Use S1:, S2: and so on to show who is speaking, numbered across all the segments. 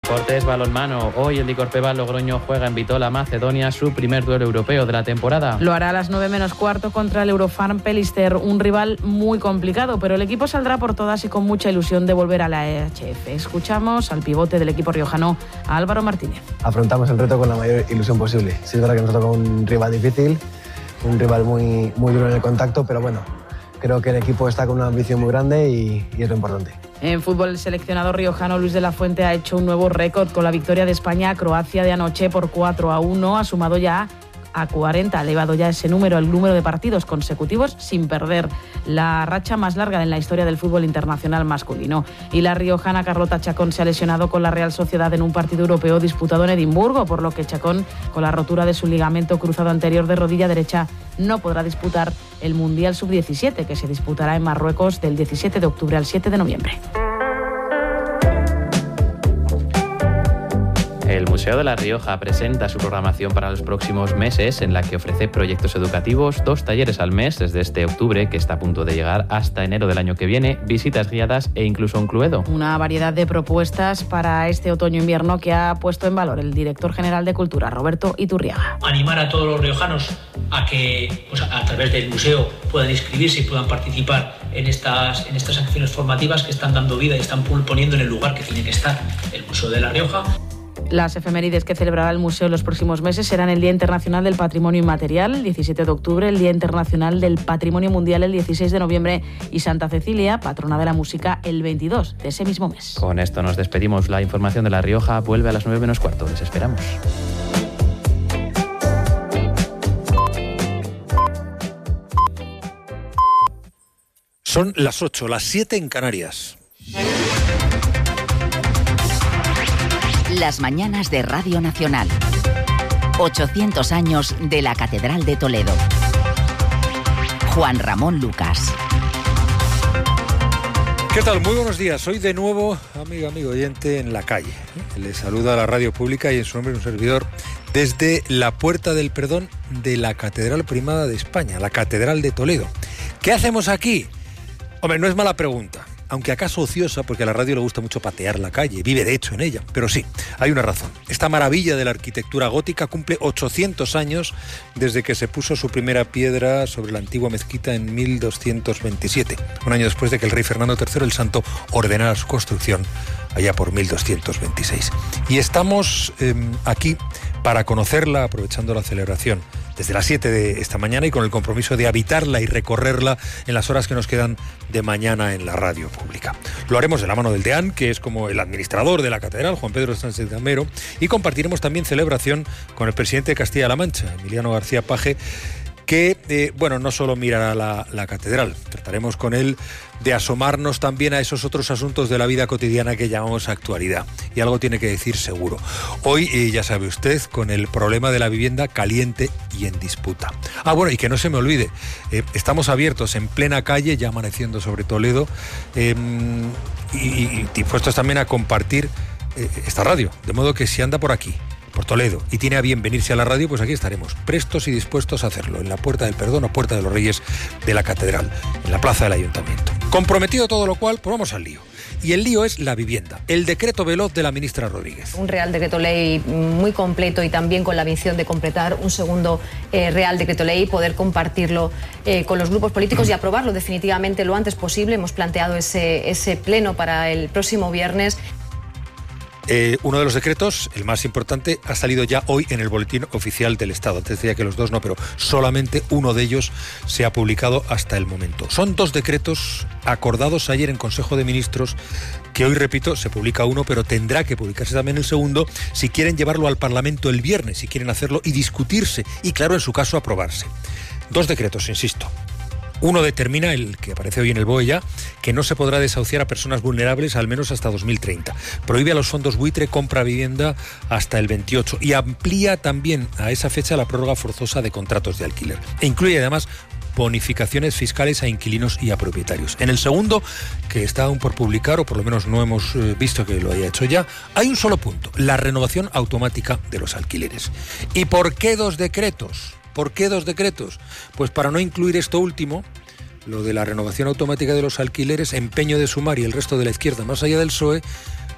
S1: Deportes balonmano. Hoy el Licorpebal Logroño juega en Bitola, Macedonia, su primer duelo europeo de la temporada.
S2: Lo hará a las 9:15 contra el Eurofarm Pelister, un rival muy complicado, pero el equipo saldrá por todas y con mucha ilusión de volver a la EHF. Escuchamos al pivote del equipo riojano, Álvaro Martínez.
S3: Afrontamos el reto con la mayor ilusión posible. Sí, es verdad que nos toca un rival difícil, un rival muy duro en el contacto, pero bueno, creo que el equipo está con una ambición muy grande y es lo importante.
S2: En fútbol, el seleccionado riojano Luis de la Fuente ha hecho un nuevo récord con la victoria de España a Croacia de anoche por 4-1. Ha sumado ya a 40, ha elevado ya ese número, el número de partidos consecutivos sin perder, la racha más larga en la historia del fútbol internacional masculino. Y la riojana Carlota Chacón se ha lesionado con la Real Sociedad en un partido europeo disputado en Edimburgo, por lo que Chacón, con la rotura de su ligamento cruzado anterior de rodilla derecha, no podrá disputar el Mundial Sub-17, que se disputará en Marruecos del 17 de octubre al 7 de noviembre.
S1: El Museo de La Rioja presenta su programación para los próximos meses, en la que ofrece proyectos educativos, 2 talleres al mes desde este octubre, que está a punto de llegar, hasta enero del año que viene, visitas guiadas e incluso un cluedo.
S2: Una variedad de propuestas para este otoño-invierno que ha puesto en valor el director general de Cultura, Roberto Iturriaga.
S4: Animar a todos los riojanos a que a través del museo puedan inscribirse y puedan participar en estas acciones formativas que están dando vida y están poniendo en el lugar que tiene que estar el Museo de La Rioja.
S2: Las efemérides que celebrará el museo en los próximos meses serán el Día Internacional del Patrimonio Inmaterial, el 17 de octubre, el Día Internacional del Patrimonio Mundial, el 16 de noviembre, y Santa Cecilia, patrona de la música, el 22 de ese mismo mes.
S1: Con esto nos despedimos. La información de La Rioja vuelve a las 9:15. Les esperamos.
S5: Son las 8, las 7 en Canarias.
S6: Las mañanas de Radio Nacional. 800 años de la Catedral de Toledo. Juan Ramón Lucas.
S5: ¿Qué tal? Muy buenos días. Hoy de nuevo, amigo oyente, en la calle. Les saluda a la radio pública y en su nombre un servidor desde la Puerta del Perdón de la Catedral Primada de España, la Catedral de Toledo. ¿Qué hacemos aquí? Hombre, no es mala pregunta. Aunque acaso ociosa, porque a la radio le gusta mucho patear la calle, vive de hecho en ella. Pero sí, hay una razón. Esta maravilla de la arquitectura gótica cumple 800 años desde que se puso su primera piedra sobre la antigua mezquita en 1227, un año después de que el rey Fernando III el Santo ordenara su construcción allá por 1226. Y estamos aquí para conocerla, aprovechando la celebración desde las 7 de esta mañana y con el compromiso de habitarla y recorrerla en las horas que nos quedan de mañana en la radio pública. Lo haremos de la mano del deán, que es como el administrador de la catedral, Juan Pedro Sánchez de Amero, y compartiremos también celebración con el presidente de Castilla-La Mancha, Emiliano García Paje, que, no solo mirará la catedral, trataremos con él de asomarnos también a esos otros asuntos de la vida cotidiana que llamamos actualidad. Y algo tiene que decir seguro. Hoy, ya sabe usted, con el problema de la vivienda caliente y en disputa. Y que no se me olvide, estamos abiertos en plena calle, ya amaneciendo sobre Toledo, y dispuestos también a compartir esta radio. De modo que si anda por aquí, por Toledo, y tiene a bien venirse a la radio, pues aquí estaremos, prestos y dispuestos a hacerlo, en la Puerta del Perdón o Puerta de los Reyes de la Catedral, en la plaza del Ayuntamiento. Comprometido todo lo cual, pues vamos al lío. Y el lío es la vivienda, el decreto veloz de la ministra Rodríguez.
S7: Un Real Decreto Ley muy completo y también con la visión de completar un segundo Real Decreto Ley, poder compartirlo con los grupos políticos y aprobarlo definitivamente lo antes posible. Hemos planteado ese pleno para el próximo viernes.
S5: Uno de los decretos, el más importante, ha salido ya hoy en el Boletín Oficial del Estado. Antes decía que los dos no, pero solamente uno de ellos se ha publicado hasta el momento. Son 2 decretos acordados ayer en Consejo de Ministros, que hoy, repito, se publica uno, pero tendrá que publicarse también el segundo si quieren llevarlo al Parlamento el viernes, si quieren hacerlo y discutirse, y claro, en su caso, aprobarse. 2 decretos, insisto. Uno determina, el que aparece hoy en el BOE ya, que no se podrá desahuciar a personas vulnerables al menos hasta 2030. Prohíbe a los fondos buitre compra vivienda hasta el 28 y amplía también a esa fecha la prórroga forzosa de contratos de alquiler. E incluye además bonificaciones fiscales a inquilinos y a propietarios. En el segundo, que está aún por publicar, o por lo menos no hemos visto que lo haya hecho ya, hay un solo punto: la renovación automática de los alquileres. ¿Y por qué 2 decretos? ¿Por qué 2 decretos? Pues para no incluir esto último, lo de la renovación automática de los alquileres, empeño de Sumar y el resto de la izquierda más allá del PSOE,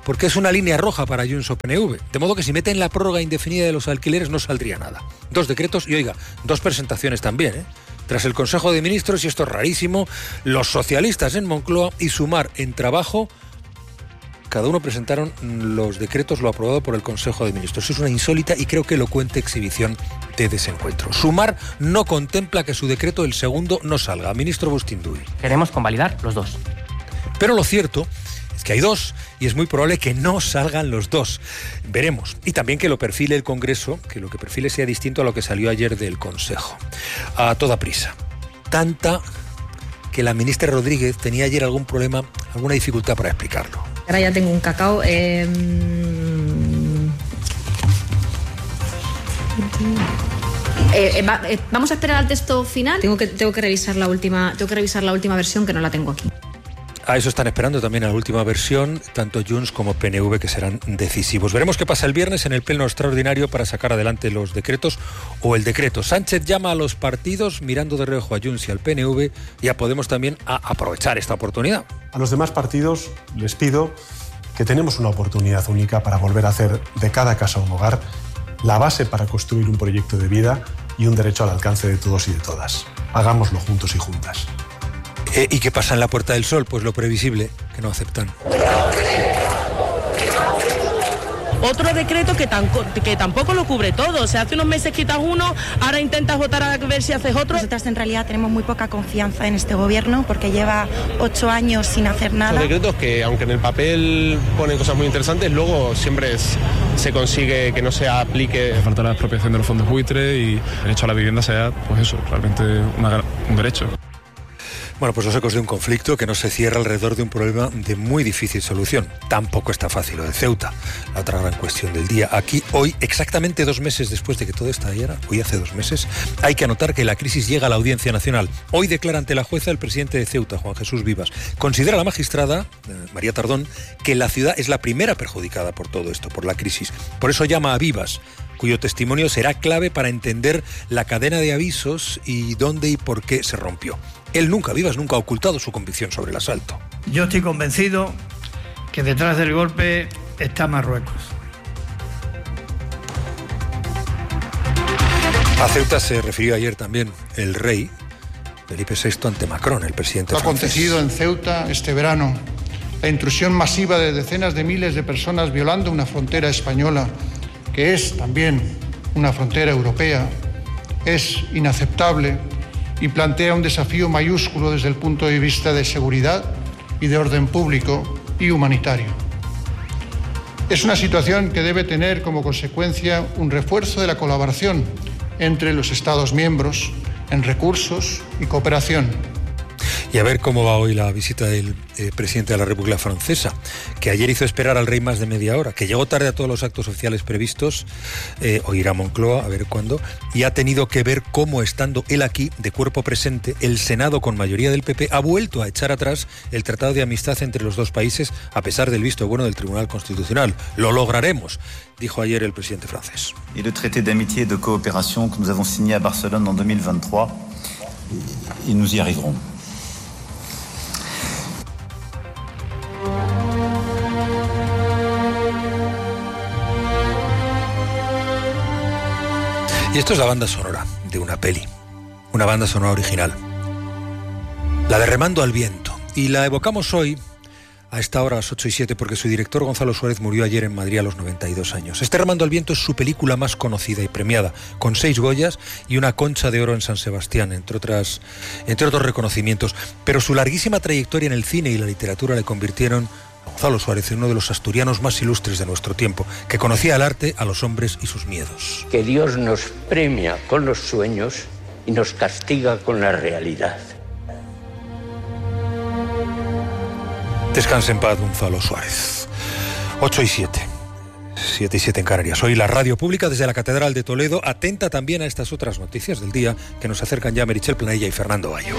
S5: porque es una línea roja para Junts o PNV. De modo que si meten la prórroga indefinida de los alquileres no saldría nada. 2 decretos y, oiga, 2 presentaciones también, ¿eh? Tras el Consejo de Ministros, y esto es rarísimo, los socialistas en Moncloa y Sumar en Trabajo, cada uno presentaron los decretos, lo aprobado por el Consejo de Ministros. Es una insólita y creo que elocuente exhibición de desencuentro. Sumar no contempla que su decreto, el segundo, no salga. Ministro Bustinduy.
S8: Queremos convalidar los 2.
S5: Pero lo cierto es que hay 2 y es muy probable que no salgan los 2. Veremos. Y también que lo perfile el Congreso, que lo que perfile sea distinto a lo que salió ayer del Consejo. A toda prisa. Tanta que la ministra Rodríguez tenía ayer algún problema, alguna dificultad para explicarlo.
S7: Ahora ya tengo un cacao. Vamos a esperar al texto final. Tengo que revisar la última versión, que no la tengo aquí.
S5: A eso están esperando también a la última versión, tanto Junts como PNV, que serán decisivos. Veremos qué pasa el viernes en el pleno extraordinario para sacar adelante los decretos o el decreto. Sánchez llama a los partidos, mirando de reojo a Junts y al PNV, y a Podemos también, a aprovechar esta oportunidad.
S9: A los demás partidos les pido que tenemos una oportunidad única para volver a hacer de cada casa un hogar, la base para construir un proyecto de vida y un derecho al alcance de todos y de todas. Hagámoslo juntos y juntas.
S5: ¿Y qué pasa en la Puerta del Sol? Pues lo previsible, que no aceptan.
S10: Otro decreto que tampoco lo cubre todo. O sea, hace unos meses quitas uno, ahora intentas votar a ver si haces otro.
S11: Nosotras en realidad tenemos muy poca confianza en este gobierno porque lleva 8 años sin hacer nada.
S12: Son decretos que, aunque en el papel ponen cosas muy interesantes, luego siempre se consigue que no se aplique.
S13: Falta la expropiación de los fondos buitre y el derecho a la vivienda sea, pues eso, realmente un derecho.
S5: Bueno, pues los ecos de un conflicto que no se cierra alrededor de un problema de muy difícil solución. Tampoco está fácil lo de Ceuta, la otra gran cuestión del día. Aquí, hoy, exactamente 2 meses después de que todo estallara, hoy hace 2 meses, hay que anotar que la crisis llega a la Audiencia Nacional. Hoy declara ante la jueza el presidente de Ceuta, Juan Jesús Vivas. Considera la magistrada, María Tardón, que la ciudad es la primera perjudicada por todo esto, por la crisis. Por eso llama a Vivas, cuyo testimonio será clave para entender la cadena de avisos y dónde y por qué se rompió. Vivas nunca ha ocultado su convicción sobre el asalto.
S14: Yo estoy convencido que detrás del golpe está Marruecos.
S5: A Ceuta se refirió ayer también el rey Felipe VI ante Macron, el presidente francés.
S15: Lo acontecido en Ceuta este verano, la intrusión masiva de decenas de miles de personas violando una frontera española, que es también una frontera europea, es inaceptable y plantea un desafío mayúsculo desde el punto de vista de seguridad y de orden público y humanitario. Es una situación que debe tener como consecuencia un refuerzo de la colaboración entre los Estados miembros en recursos y cooperación.
S5: Y a ver cómo va hoy la visita del presidente de la República Francesa, que ayer hizo esperar al rey más de media hora, que llegó tarde a todos los actos oficiales previstos, hoy irá a Moncloa, a ver cuándo, y ha tenido que ver cómo, estando él aquí, de cuerpo presente, el Senado, con mayoría del PP, ha vuelto a echar atrás el Tratado de Amistad entre los dos países, a pesar del visto bueno del Tribunal Constitucional. Lo lograremos, dijo ayer el presidente francés.
S16: Y el traité d'amitié y de coopération que nous avons signé a Barcelone en 2023, y nous y arriverons.
S5: Y esto es la banda sonora de una peli, una banda sonora original, la de Remando al Viento. Y la evocamos hoy, a esta hora, a las 8:07, porque su director, Gonzalo Suárez, murió ayer en Madrid a los 92 años. Este Remando al Viento es su película más conocida y premiada, con 6 Goyas y una Concha de Oro en San Sebastián, entre otros reconocimientos. Pero su larguísima trayectoria en el cine y la literatura le convirtieron a Gonzalo Suárez en uno de los asturianos más ilustres de nuestro tiempo, que conocía el arte, a los hombres y sus miedos.
S17: Que Dios nos premia con los sueños y nos castiga con la realidad.
S5: Descanse en paz, Gonzalo Suárez. 8:07. 7:07 en Canarias. Hoy la radio pública desde la Catedral de Toledo, atenta también a estas otras noticias del día que nos acercan ya Meritxell Planella y Fernando Bayo.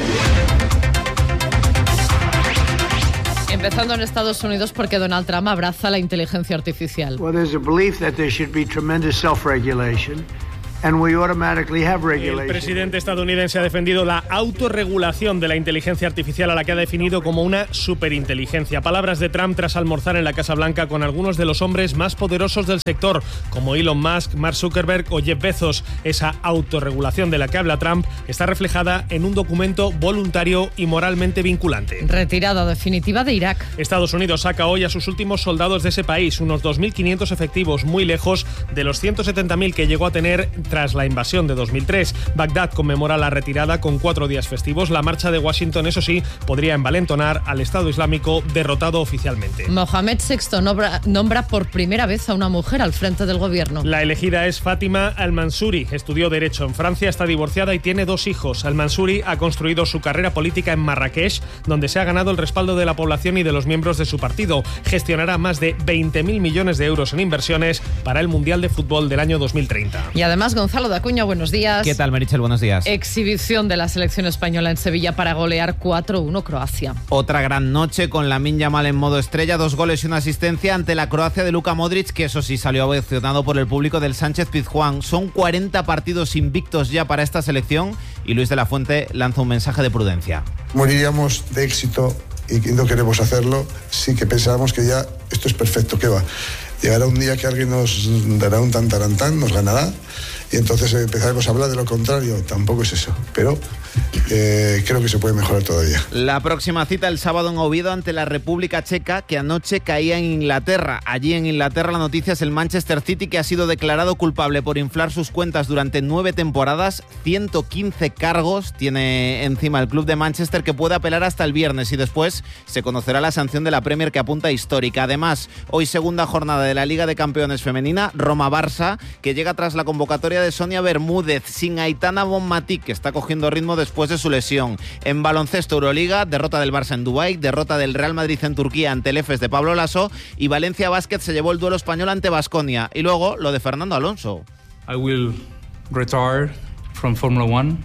S18: Empezando en Estados Unidos, porque Donald Trump abraza la inteligencia artificial.
S19: Well, there's a belief that there should be tremendous self-regulation
S8: El presidente estadounidense ha defendido la autorregulación de la inteligencia artificial, a la que ha definido como una superinteligencia. Palabras de Trump tras almorzar en la Casa Blanca con algunos de los hombres más poderosos del sector, como Elon Musk, Mark Zuckerberg o Jeff Bezos. Esa autorregulación de la que habla Trump está reflejada en un documento voluntario y moralmente vinculante.
S18: Retirada definitiva de Irak.
S8: Estados Unidos saca hoy a sus últimos soldados de ese país, unos 2.500 efectivos, muy lejos de los 170.000 que llegó a tener tras la invasión de 2003. Bagdad conmemora la retirada con 4 días festivos. La marcha de Washington, eso sí, podría envalentonar al Estado Islámico, derrotado oficialmente.
S18: Mohamed VI nombra por primera vez a una mujer al frente del gobierno.
S8: La elegida es Fátima al-Mansuri. Estudió Derecho en Francia, está divorciada y tiene 2 hijos. Al-Mansuri ha construido su carrera política en Marrakech, donde se ha ganado el respaldo de la población y de los miembros de su partido. Gestionará más de 20.000 millones de euros en inversiones para el Mundial de Fútbol del año 2030.
S18: Y además, Gonzalo de Acuña, buenos días.
S19: ¿Qué tal, Meritxell? Buenos días.
S18: Exhibición de la selección española en Sevilla para golear 4-1 Croacia.
S19: Otra gran noche con Lamine Yamal en modo estrella, 2 goles y una asistencia ante la Croacia de Luka Modric, que eso sí salió ovacionado por el público del Sánchez-Pizjuán. Son 40 partidos invictos ya para esta selección y Luis de la Fuente lanza un mensaje de prudencia.
S20: Moriríamos de éxito y no queremos hacerlo, sí que pensábamos que ya esto es perfecto, ¿qué va? Llegará un día que alguien nos dará un tantarantán, nos ganará, y entonces empezaremos a hablar de lo contrario. Tampoco es eso, pero creo que se puede mejorar todavía.
S19: La próxima cita el sábado en Oviedo ante la República Checa, que anoche caía en Inglaterra. Allí en Inglaterra la noticia es el Manchester City, que ha sido declarado culpable por inflar sus cuentas durante 9 temporadas. 115 cargos tiene encima el club de Manchester, que puede apelar hasta el viernes y después se conocerá la sanción de la Premier, que apunta histórica. Además, hoy segunda jornada de la Liga de Campeones Femenina, Roma-Barça, que llega tras la convocatoria de Sonia Bermúdez, sin Aitana Bonmatí, que está cogiendo ritmo después de su lesión. En baloncesto, Euroliga, derrota del Barça en Dubái, derrota del Real Madrid en Turquía ante el EFES de Pablo Laso, y Valencia Basket se llevó el duelo español ante Baskonia. Y luego lo de Fernando Alonso.
S21: I will retire from Formula 1.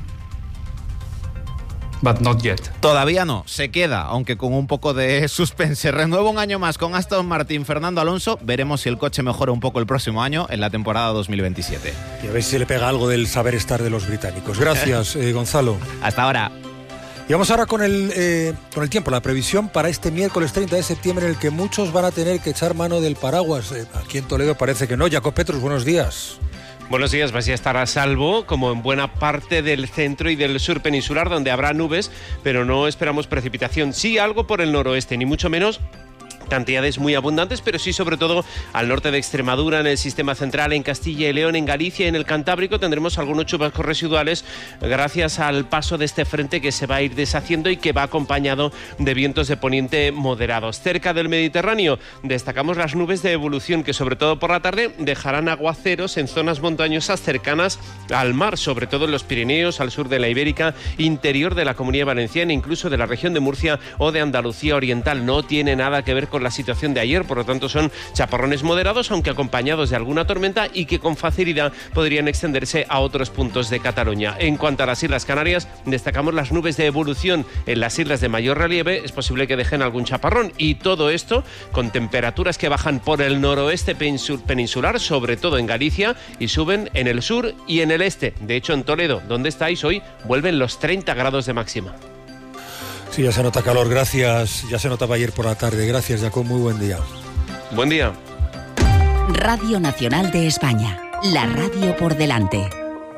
S21: But not yet.
S19: Todavía no, se queda, aunque con un poco de suspense. Renueva un año más con Aston Martin Fernando Alonso. Veremos si el coche mejora un poco el próximo año en la temporada 2027.
S5: Y a ver si se le pega algo del saber estar de los británicos. Gracias, Gonzalo.
S19: Hasta ahora.
S5: Y vamos ahora con el tiempo, la previsión para este miércoles 30 de septiembre, en el que muchos van a tener que echar mano del paraguas. Aquí en Toledo parece que no. Jacob Petrus, buenos días.
S22: Buenos días, vais a estar a salvo, como en buena parte del centro y del sur peninsular, donde habrá nubes, pero no esperamos precipitación. Sí, algo por el noroeste, ni mucho menos cantidades muy abundantes, pero sí sobre todo al norte de Extremadura, en el sistema central, en Castilla y León, en Galicia y en el Cantábrico tendremos algunos chubascos residuales gracias al paso de este frente que se va a ir deshaciendo y que va acompañado de vientos de poniente moderados. Cerca del Mediterráneo destacamos las nubes de evolución que sobre todo por la tarde dejarán aguaceros en zonas montañosas cercanas al mar, sobre todo en los Pirineos, al sur de la Ibérica, interior de la Comunidad Valenciana, incluso de la región de Murcia o de Andalucía Oriental. No tiene nada que ver con la situación de ayer, por lo tanto son chaparrones moderados, aunque acompañados de alguna tormenta, y que con facilidad podrían extenderse a otros puntos de Cataluña. En cuanto a las Islas Canarias, destacamos las nubes de evolución en las islas de mayor relieve, es posible que dejen algún chaparrón, y todo esto con temperaturas que bajan por el noroeste peninsular, sobre todo en Galicia, y suben en el sur y en el este. De hecho, en Toledo, donde estáis hoy, vuelven los 30 grados de máxima.
S5: Sí, ya se nota calor, gracias. Ya se notaba ayer por la tarde. Gracias, Jacob, muy buen día.
S22: Buen día.
S6: Radio Nacional de España, la radio por delante.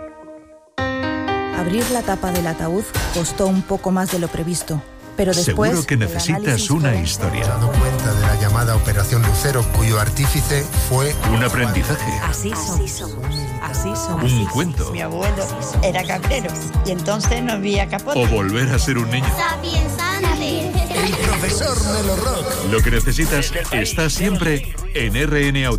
S23: Abrir la tapa del ataúd costó un poco más de lo previsto, pero después...
S24: Seguro que necesitas una historia.
S25: Dando cuenta de la llamada Operación Lucero, cuyo artífice fue...
S24: Un aprendizaje.
S23: Así somos. Así somos.
S24: Un cuento.
S26: Mi abuelo era cabrero y entonces no había capote.
S24: O volver a ser un niño.
S25: El profesor Melo Rock.
S24: Lo que necesitas está siempre en RN Audio.